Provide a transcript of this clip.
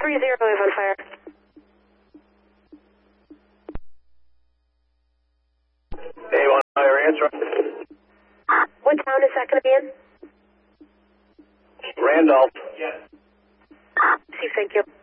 30 is on fire. Hey, one fire answer. What town is that going to be in? Randolph. See, thank you.